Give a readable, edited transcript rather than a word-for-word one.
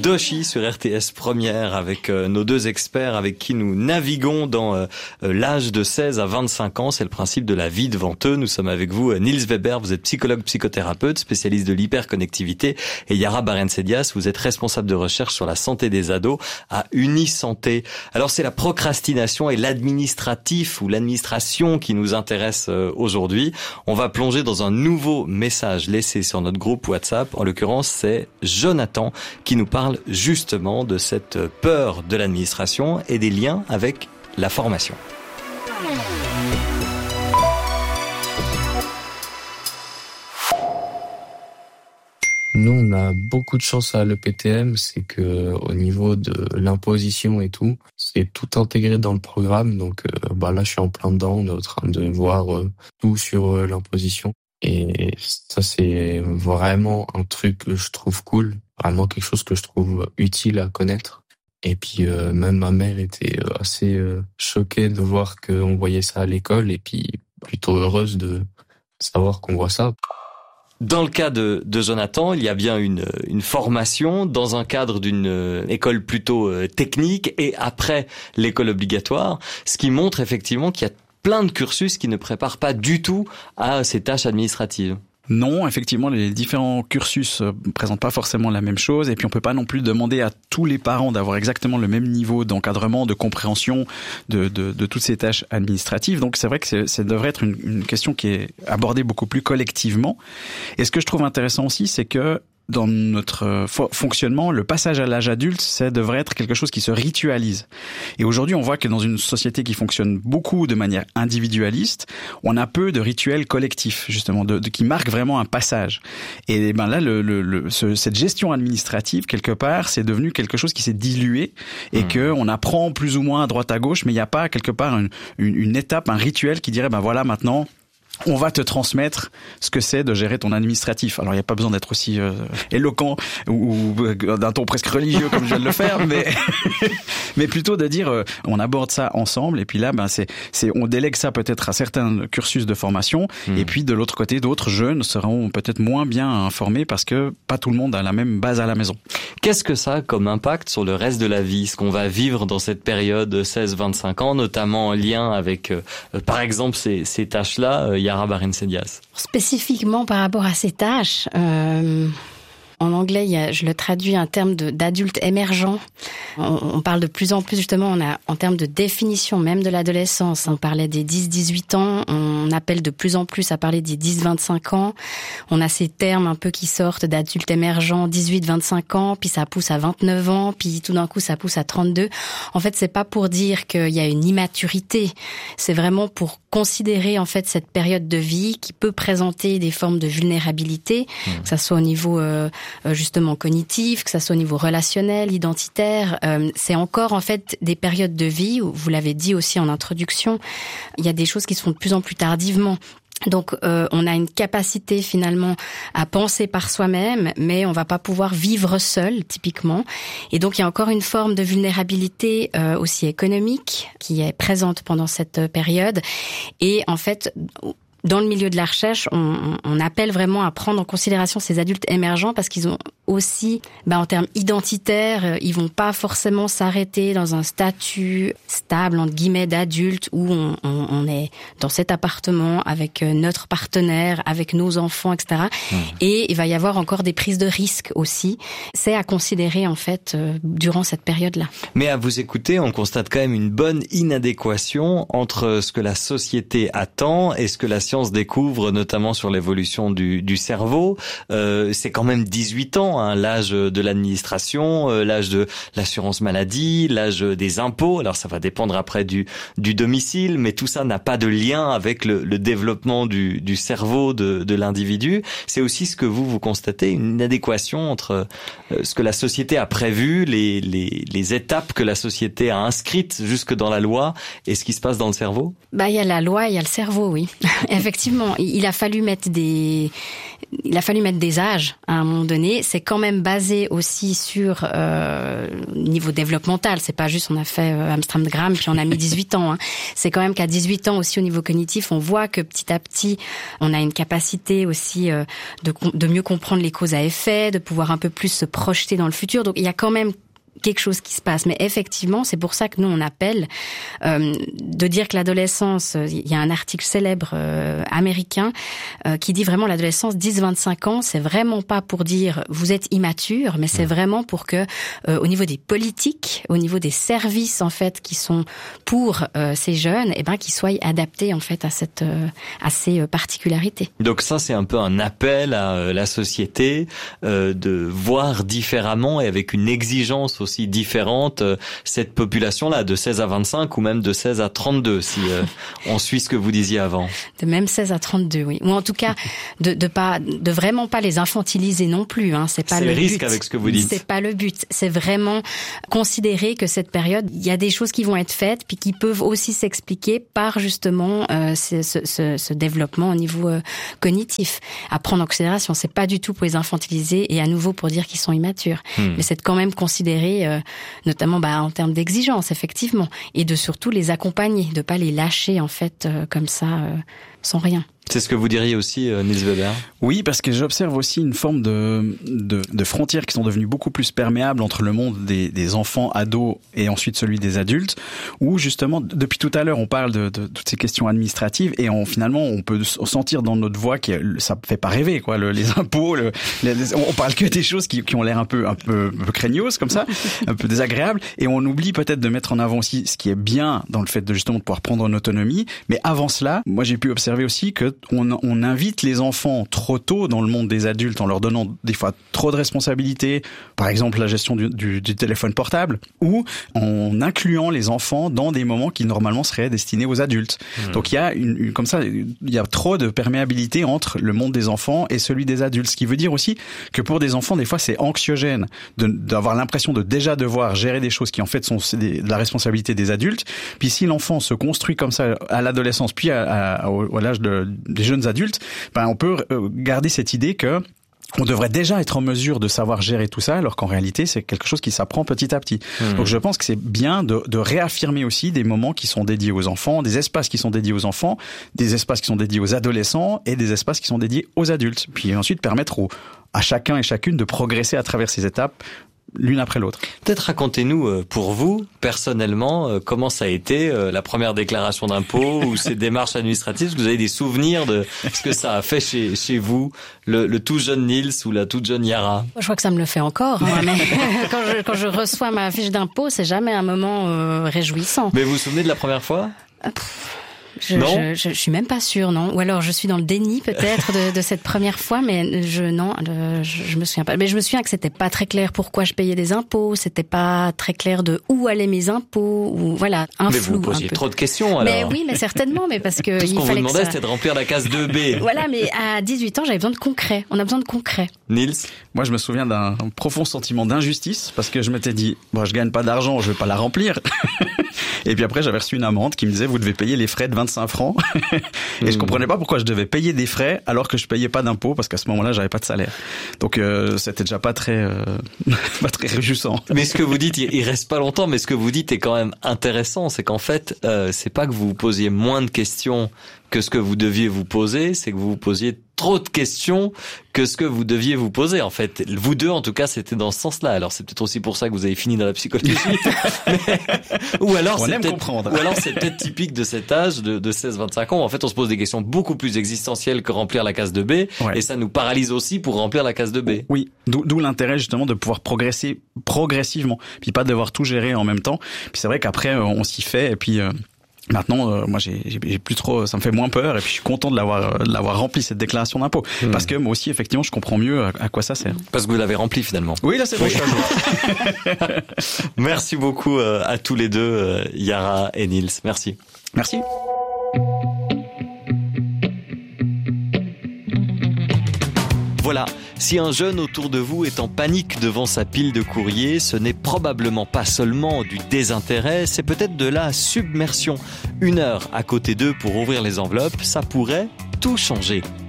Doshi sur RTS Première avec nos deux experts avec qui nous naviguons dans l'âge de 16 à 25 ans. C'est le principe de la vie devant eux. Nous sommes avec vous, Niels Weber, vous êtes psychologue, psychothérapeute, spécialiste de l'hyperconnectivité, et Yara Barentsedias, vous êtes responsable de recherche sur la santé des ados à Unisanté. Alors c'est la procrastination et l'administratif ou l'administration qui nous intéresse aujourd'hui. On va plonger dans un nouveau message laissé sur notre groupe WhatsApp. En l'occurrence, c'est Jonathan qui nous parle justement de cette peur de l'administration et des liens avec la formation. Nous, on a beaucoup de chance à l'EPTM, c'est que au niveau de l'imposition et tout, c'est tout intégré dans le programme. Donc là, je suis en plein dedans. On est en train de voir tout sur l'imposition. Et ça, c'est vraiment un truc que je trouve cool. Vraiment quelque chose que je trouve utile à connaître. Et puis même ma mère était assez choquée de voir qu'on voyait ça à l'école et puis plutôt heureuse de savoir qu'on voit ça. Dans le cas de Jonathan, il y a bien une formation dans un cadre d'une école plutôt technique et après l'école obligatoire, ce qui montre effectivement qu'il y a plein de cursus qui ne préparent pas du tout à ces tâches administratives. Non, effectivement, les différents cursus présentent pas forcément la même chose, et puis on peut pas non plus demander à tous les parents d'avoir exactement le même niveau d'encadrement, de compréhension de toutes ces tâches administratives. Donc c'est vrai que ça devrait être une question qui est abordée beaucoup plus collectivement. Et ce que je trouve intéressant aussi, c'est que dans notre fonctionnement, le passage à l'âge adulte, ça devrait être quelque chose qui se ritualise. Et aujourd'hui, on voit que dans une société qui fonctionne beaucoup de manière individualiste, on a peu de rituels collectifs, justement, qui marquent vraiment un passage. Et ben là, cette gestion administrative, quelque part, c'est devenu quelque chose qui s'est dilué et que on apprend plus ou moins à droite à gauche, mais il n'y a pas quelque part une étape, un rituel qui dirait, ben voilà, maintenant, on va te transmettre ce que c'est de gérer ton administratif. Alors, il n'y a pas besoin d'être aussi éloquent ou d'un ton presque religieux comme je viens de le faire, mais plutôt de dire on aborde ça ensemble. Et puis là, on délègue ça peut-être à certains cursus de formation. Et puis de l'autre côté, d'autres jeunes seront peut-être moins bien informés parce que pas tout le monde a la même base à la maison. Qu'est-ce que ça a comme impact sur le reste de la vie, ce qu'on va vivre dans cette période 16-25 ans, notamment en lien avec, par exemple, ces tâches-là, Yara Barentsedias? Spécifiquement par rapport à ces tâches, en anglais, je le traduis un terme d'adulte émergent. On parle de plus en plus, justement, en termes de définition même de l'adolescence. On parlait des 10-18 ans, on appelle de plus en plus à parler des 10-25 ans. On a ces termes un peu qui sortent d'adulte émergent, 18-25 ans, puis ça pousse à 29 ans, puis tout d'un coup ça pousse à 32. En fait, c'est pas pour dire qu'il y a une immaturité, c'est vraiment pour considérer en fait cette période de vie qui peut présenter des formes de vulnérabilité, que ça soit au niveau justement cognitif, que ça soit au niveau relationnel, identitaire. C'est encore en fait des périodes de vie où, vous l'avez dit aussi en introduction, il y a des choses qui se font de plus en plus tardivement. Donc on a une capacité finalement à penser par soi-même, mais on va pas pouvoir vivre seul typiquement. Et donc il y a encore une forme de vulnérabilité aussi économique qui est présente pendant cette période. Et en fait, dans le milieu de la recherche, on appelle vraiment à prendre en considération ces adultes émergents parce qu'ils ont aussi, en termes identitaires, ils vont pas forcément s'arrêter dans un statut stable, entre guillemets, d'adulte où on est dans cet appartement avec notre partenaire, avec nos enfants, etc. Et il va y avoir encore des prises de risques aussi. C'est à considérer, en fait, durant cette période-là. Mais à vous écouter, on constate quand même une bonne inadéquation entre ce que la société attend et ce que la science découvre, notamment sur l'évolution du cerveau. C'est quand même 18 ans, hein, l'âge de l'administration, l'âge de l'assurance maladie, l'âge des impôts. Alors ça va dépendre après du domicile, mais tout ça n'a pas de lien avec le développement du cerveau de l'individu. C'est aussi ce que vous constatez, une inadéquation entre ce que la société a prévu, les étapes que la société a inscrites jusque dans la loi et ce qui se passe dans le cerveau? Il y a la loi, il y a le cerveau, oui. Effectivement, il a fallu mettre des il a fallu mettre des âges à un moment donné. C'est quand même basé aussi sur niveau développemental. C'est pas juste on a fait Amsterdam puis on a mis 18 ans. Hein. C'est quand même qu'à 18 ans aussi au niveau cognitif, on voit que petit à petit, on a une capacité aussi de mieux comprendre les causes à effet, de pouvoir un peu plus se projeter dans le futur. Donc il y a quand même quelque chose qui se passe. Mais effectivement, c'est pour ça que nous, on appelle de dire que l'adolescence, il y a un article célèbre américain qui dit vraiment l'adolescence 10-25 ans, c'est vraiment pas pour dire vous êtes immature, mais c'est vraiment pour que au niveau des politiques, au niveau des services en fait qui sont pour ces jeunes, qu'ils soient adaptés en fait à ces particularités. Donc ça, c'est un peu un appel à la société de voir différemment et avec une exigence aussi différente cette population-là, de 16 à 25 ou même de 16 à 32, si on suit ce que vous disiez avant. De même 16 à 32, oui. Ou en tout cas, de vraiment pas les infantiliser non plus. Hein. C'est pas le risque but. Avec ce que vous dites. C'est pas le but. C'est vraiment considérer que cette période, il y a des choses qui vont être faites, puis qui peuvent aussi s'expliquer par justement ce développement au niveau cognitif. À prendre en considération. C'est pas du tout pour les infantiliser et à nouveau pour dire qu'ils sont immatures. Mais c'est de quand même considérer notamment en termes d'exigence, effectivement, et de surtout les accompagner, de pas les lâcher en fait comme ça sans rien. C'est ce que vous diriez aussi, Niels Weber? Oui, parce que j'observe aussi une forme de frontières qui sont devenues beaucoup plus perméables entre le monde des enfants, ados et ensuite celui des adultes, où justement, depuis tout à l'heure, on parle de toutes ces questions administratives et finalement, on peut sentir dans notre voix que ça fait pas rêver, quoi. Les impôts, on parle que des choses qui ont l'air un peu craignos, comme ça, un peu désagréables, et on oublie peut-être de mettre en avant aussi ce qui est bien dans le fait de justement de pouvoir prendre en autonomie. Mais avant cela, moi j'ai pu observer aussi que on invite les enfants trop tôt dans le monde des adultes en leur donnant des fois trop de responsabilités, par exemple la gestion du téléphone portable, ou en incluant les enfants dans des moments qui normalement seraient destinés aux adultes. Donc il y a comme ça, il y a trop de perméabilité entre le monde des enfants et celui des adultes, ce qui veut dire aussi que pour des enfants, des fois c'est anxiogène d'avoir l'impression de déjà devoir gérer des choses qui en fait sont de la responsabilité des adultes. Puis si l'enfant se construit comme ça à l'adolescence, puis à l'âge des jeunes adultes, on peut garder cette idée que on devrait déjà être en mesure de savoir gérer tout ça, alors qu'en réalité, c'est quelque chose qui s'apprend petit à petit. Donc je pense que c'est bien de réaffirmer aussi des moments qui sont dédiés aux enfants, des espaces qui sont dédiés aux enfants, des espaces qui sont dédiés aux adolescents et des espaces qui sont dédiés aux adultes. Puis ensuite permettre à chacun et chacune de progresser à travers ces étapes l'une après l'autre. Peut-être racontez-nous pour vous, personnellement, comment ça a été la première déclaration d'impôt ou ces démarches administratives. Est-ce que vous avez des souvenirs de ce que ça a fait chez vous, le tout jeune Niels ou la toute jeune Yara? Je crois que ça me le fait encore. Hein, mais quand je reçois ma fiche d'impôt, c'est jamais un moment réjouissant. Mais vous vous souvenez de la première fois? Je suis même pas sûre, non. Ou alors je suis dans le déni peut-être de cette première fois, mais je me souviens pas. Mais je me souviens que c'était pas très clair pourquoi je payais des impôts, c'était pas très clair de où allaient mes impôts, ou voilà, un mais flou. Mais vous posiez trop de questions alors. Mais oui, mais certainement, mais parce que tout ce qu'on vous demandait, c'était de remplir la case 2B. Voilà, mais à 18 ans, j'avais besoin de concret. On a besoin de concret. Niels? Moi, je me souviens d'un profond sentiment d'injustice parce que je m'étais dit, je gagne pas d'argent, je vais pas la remplir. Et puis après, j'avais reçu une amende qui me disait, vous devez payer les frais de 25 francs. Et je comprenais pas pourquoi je devais payer des frais alors que je payais pas d'impôts parce qu'à ce moment-là, j'avais pas de salaire. Donc, c'était déjà pas très réjouissant. Mais ce que vous dites, il reste pas longtemps, mais ce que vous dites est quand même intéressant. C'est qu'en fait, c'est pas que vous vous posiez moins de questions que ce que vous deviez vous poser, c'est que vous vous posiez trop de questions que ce que vous deviez vous poser. En fait, vous deux, en tout cas, c'était dans ce sens-là. Alors, c'est peut-être aussi pour ça que vous avez fini dans la psychologie. Ou alors, c'est peut-être typique de cet âge de 16-25 ans. En fait, on se pose des questions beaucoup plus existentielles que remplir la case de B. Ouais. Et ça nous paralyse aussi pour remplir la case de B. Oui. D'où l'intérêt, justement, de pouvoir progresser progressivement. Puis pas devoir tout gérer en même temps. Puis c'est vrai qu'après, on s'y fait. Et puis, maintenant, moi, j'ai plus trop, ça me fait moins peur et puis je suis content de l'avoir rempli cette déclaration d'impôt parce que moi aussi, effectivement, je comprends mieux à quoi ça sert. Parce que vous l'avez rempli finalement. Oui, là c'est bon. Merci beaucoup à tous les deux, Yara et Niels. Merci. Merci. Voilà, si un jeune autour de vous est en panique devant sa pile de courrier, ce n'est probablement pas seulement du désintérêt, c'est peut-être de la submersion. 1 heure à côté d'eux pour ouvrir les enveloppes, ça pourrait tout changer.